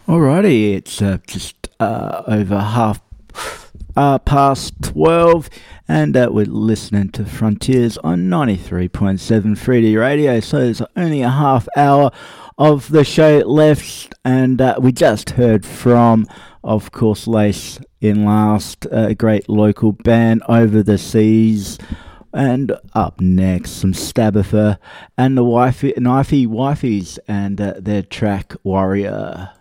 Alrighty, it's just over half past 12, and we're listening to Frontiers on 93.7 3D Radio, so there's only a half hour of the show left, and we just heard from, of course, Lace in Last, a great local band over the seas. And up next, some Stabbifer and the Knifey Wifeys and their track Warrior.